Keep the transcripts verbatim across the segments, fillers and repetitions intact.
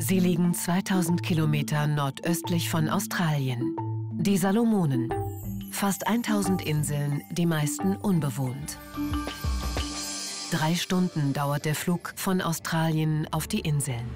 Sie liegen zweitausend Kilometer nordöstlich von Australien. Die Salomonen. Fast tausend Inseln, die meisten unbewohnt. Drei Stunden dauert der Flug von Australien auf die Inseln.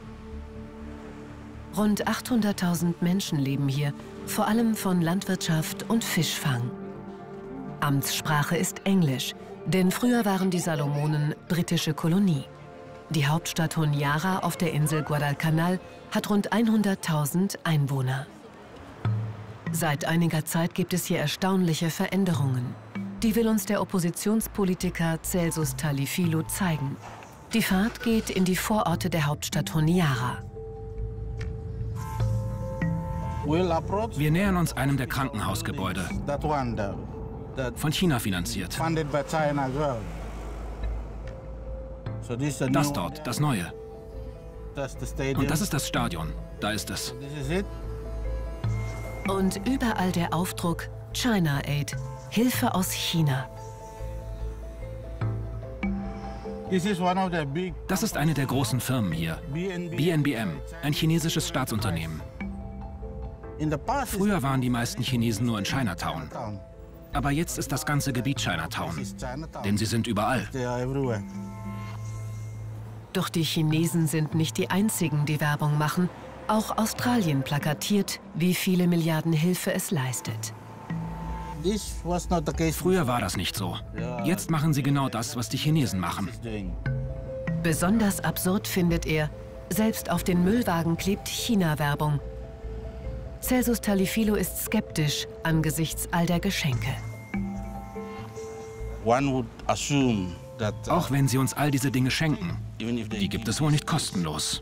Rund achthunderttausend Menschen leben hier, vor allem von Landwirtschaft und Fischfang. Amtssprache ist Englisch, denn früher waren die Salomonen britische Kolonie. Die Hauptstadt Honiara auf der Insel Guadalcanal hat rund hunderttausend Einwohner. Seit einiger Zeit gibt es hier erstaunliche Veränderungen. Die will uns der Oppositionspolitiker Celsus Talifilo zeigen. Die Fahrt geht in die Vororte der Hauptstadt Honiara. Wir nähern uns einem der Krankenhausgebäude, von China finanziert. Das dort, das Neue. Und das ist das Stadion. Da ist es. Und überall der Aufdruck China Aid, Hilfe aus China. Das ist eine der großen Firmen hier. B N B M, ein chinesisches Staatsunternehmen. Früher waren die meisten Chinesen nur in Chinatown. Aber jetzt ist das ganze Gebiet Chinatown, denn sie sind überall. Doch die Chinesen sind nicht die einzigen, die Werbung machen. Auch Australien plakatiert, wie viele Milliarden Hilfe es leistet. Früher war das nicht so. Jetzt machen sie genau das, was die Chinesen machen. Besonders absurd findet er, selbst auf den Müllwagen klebt China-Werbung. Celsus Talifilo ist skeptisch angesichts all der Geschenke. Auch wenn sie uns all diese Dinge schenken, die gibt es wohl nicht kostenlos.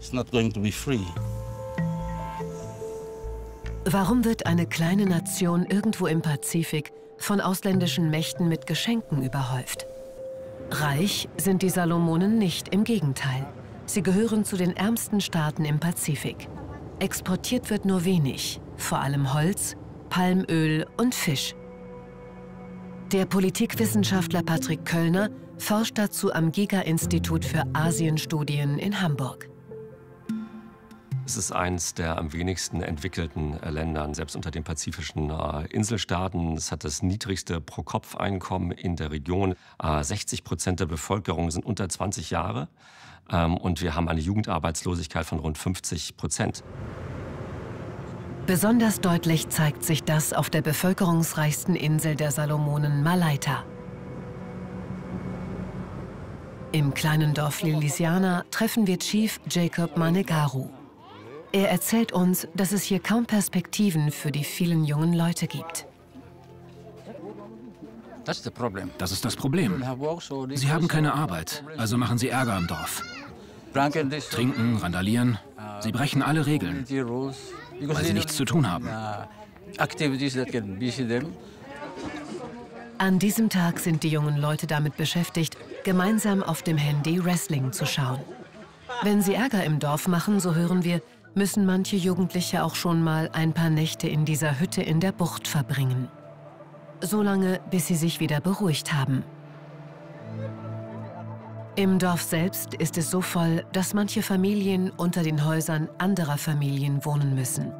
Warum wird eine kleine Nation irgendwo im Pazifik von ausländischen Mächten mit Geschenken überhäuft? Reich sind die Salomonen nicht, im Gegenteil. Sie gehören zu den ärmsten Staaten im Pazifik. Exportiert wird nur wenig, vor allem Holz, Palmöl und Fisch. Der Politikwissenschaftler Patrick Köllner forscht dazu am Giga-Institut für Asienstudien in Hamburg. Es ist eines der am wenigsten entwickelten Länder, selbst unter den pazifischen äh, Inselstaaten. Es hat das niedrigste Pro-Kopf-Einkommen in der Region. Äh, sechzig Prozent der Bevölkerung sind unter zwanzig Jahre. Ähm, und wir haben eine Jugendarbeitslosigkeit von rund fünfzig Prozent. Besonders deutlich zeigt sich das auf der bevölkerungsreichsten Insel der Salomonen, Malaita. Im kleinen Dorf Lilisiana treffen wir Chief Jacob Manegaru. Er erzählt uns, dass es hier kaum Perspektiven für die vielen jungen Leute gibt. Das ist das Problem. Sie haben keine Arbeit, also machen sie Ärger im Dorf. Trinken, randalieren, sie brechen alle Regeln, weil sie nichts zu tun haben. An diesem Tag sind die jungen Leute damit beschäftigt, gemeinsam auf dem Handy Wrestling zu schauen. Wenn sie Ärger im Dorf machen, so hören wir, müssen manche Jugendliche auch schon mal ein paar Nächte in dieser Hütte in der Bucht verbringen. So lange, bis sie sich wieder beruhigt haben. Im Dorf selbst ist es so voll, dass manche Familien unter den Häusern anderer Familien wohnen müssen.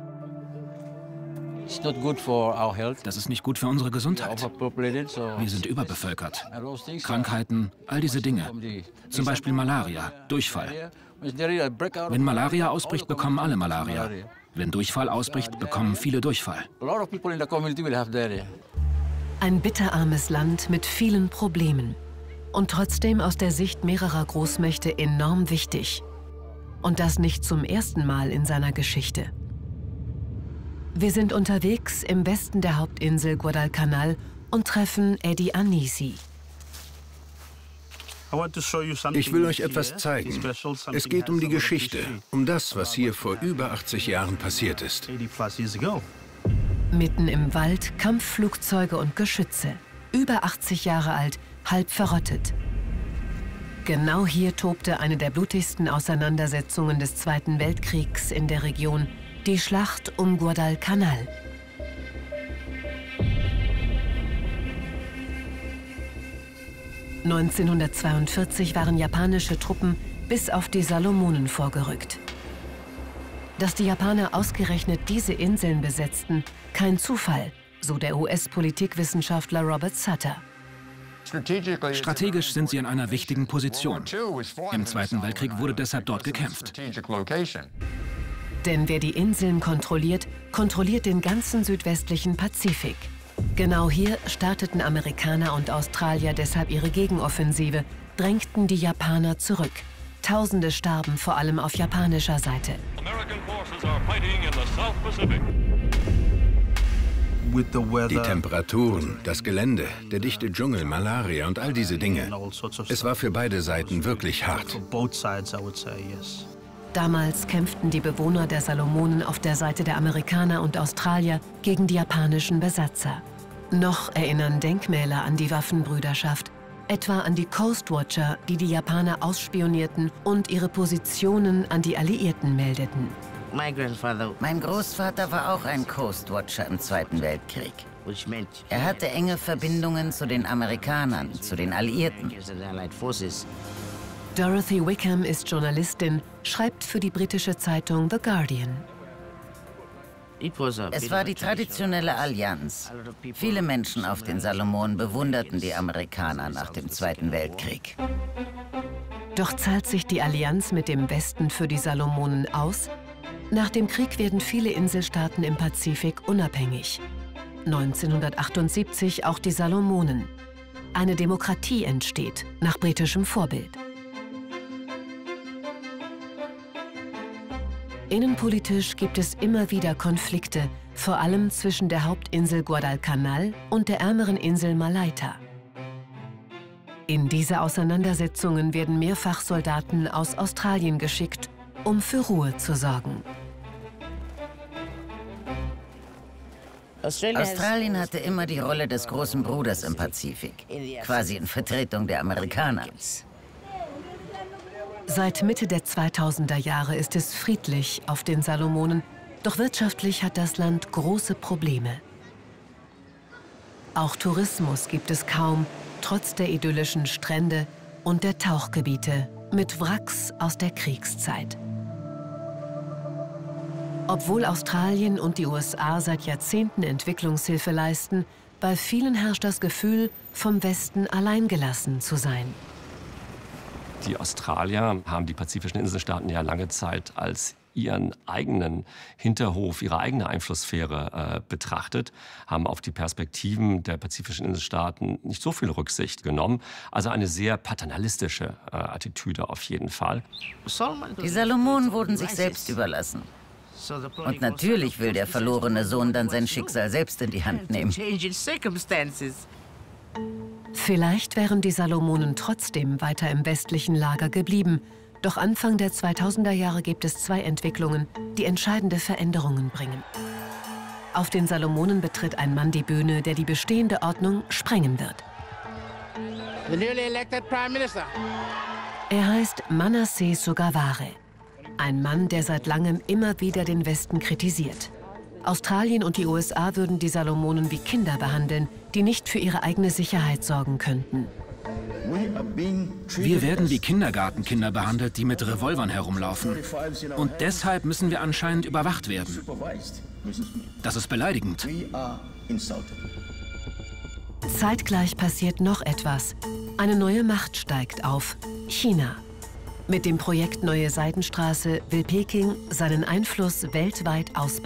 Das ist nicht gut für unsere Gesundheit. Wir sind überbevölkert. Krankheiten, all diese Dinge. Zum Beispiel Malaria, Durchfall. Wenn Malaria ausbricht, bekommen alle Malaria. Wenn Durchfall ausbricht, bekommen viele Durchfall. Ein bitterarmes Land mit vielen Problemen. Und trotzdem aus der Sicht mehrerer Großmächte enorm wichtig. Und das nicht zum ersten Mal in seiner Geschichte. Wir sind unterwegs im Westen der Hauptinsel Guadalcanal und treffen Eddie Anisi. Ich will euch etwas zeigen. Es geht um die Geschichte, um das, was hier vor über achtzig Jahren passiert ist. Mitten im Wald Kampfflugzeuge und Geschütze. Über achtzig Jahre alt, halb verrottet. Genau hier tobte eine der blutigsten Auseinandersetzungen des Zweiten Weltkriegs in der Region, die Schlacht um Guadalcanal. neunzehnhundertzweiundvierzig waren japanische Truppen bis auf die Salomonen vorgerückt. Dass die Japaner ausgerechnet diese Inseln besetzten, kein Zufall, so der U S-Politikwissenschaftler Robert Sutter. Strategisch sind sie in einer wichtigen Position. Im Zweiten Weltkrieg wurde deshalb dort gekämpft. Denn wer die Inseln kontrolliert, kontrolliert den ganzen südwestlichen Pazifik. Genau hier starteten Amerikaner und Australier deshalb ihre Gegenoffensive, drängten die Japaner zurück. Tausende starben vor allem auf japanischer Seite. Die Temperaturen, das Gelände, der dichte Dschungel, Malaria und all diese Dinge. Es war für beide Seiten wirklich hart. Damals kämpften die Bewohner der Salomonen auf der Seite der Amerikaner und Australier gegen die japanischen Besatzer. Noch erinnern Denkmäler an die Waffenbrüderschaft, etwa an die Coastwatcher, die die Japaner ausspionierten und ihre Positionen an die Alliierten meldeten. Mein Großvater war auch ein Coastwatcher im Zweiten Weltkrieg. Er hatte enge Verbindungen zu den Amerikanern, zu den Alliierten. Dorothy Wickham ist Journalistin, schreibt für die britische Zeitung The Guardian. Es war die traditionelle Allianz. Viele Menschen auf den Salomonen bewunderten die Amerikaner nach dem Zweiten Weltkrieg. Doch zahlt sich die Allianz mit dem Westen für die Salomonen aus? Nach dem Krieg werden viele Inselstaaten im Pazifik unabhängig. neunzehnhundertachtundsiebzig auch die Salomonen. Eine Demokratie entsteht, nach britischem Vorbild. Innenpolitisch gibt es immer wieder Konflikte, vor allem zwischen der Hauptinsel Guadalcanal und der ärmeren Insel Malaita. In diese Auseinandersetzungen werden mehrfach Soldaten aus Australien geschickt, um für Ruhe zu sorgen. Australien hatte immer die Rolle des großen Bruders im Pazifik, quasi in Vertretung der Amerikaner. Seit Mitte der zweitausender Jahre ist es friedlich auf den Salomonen, doch wirtschaftlich hat das Land große Probleme. Auch Tourismus gibt es kaum, trotz der idyllischen Strände und der Tauchgebiete mit Wracks aus der Kriegszeit. Obwohl Australien und die U S A seit Jahrzehnten Entwicklungshilfe leisten, bei vielen herrscht das Gefühl, vom Westen alleingelassen zu sein. Die Australier haben die pazifischen Inselstaaten ja lange Zeit als ihren eigenen Hinterhof, ihre eigene Einflusssphäre äh, betrachtet, haben auf die Perspektiven der pazifischen Inselstaaten nicht so viel Rücksicht genommen. Also eine sehr paternalistische äh, Attitüde auf jeden Fall. Die Salomonen wurden sich selbst überlassen. Und natürlich will der verlorene Sohn dann sein Schicksal selbst in die Hand nehmen. Vielleicht wären die Salomonen trotzdem weiter im westlichen Lager geblieben. Doch Anfang der zweitausender Jahre gibt es zwei Entwicklungen, die entscheidende Veränderungen bringen. Auf den Salomonen betritt ein Mann die Bühne, der die bestehende Ordnung sprengen wird. Er heißt Manasseh Sogavare. Ein Mann, der seit langem immer wieder den Westen kritisiert. Australien und die U S A würden die Salomonen wie Kinder behandeln, die nicht für ihre eigene Sicherheit sorgen könnten. Wir werden wie Kindergartenkinder behandelt, die mit Revolvern herumlaufen. Und deshalb müssen wir anscheinend überwacht werden. Das ist beleidigend. Zeitgleich passiert noch etwas. Eine neue Macht steigt auf: China. Mit dem Projekt Neue Seidenstraße will Peking seinen Einfluss weltweit ausbauen.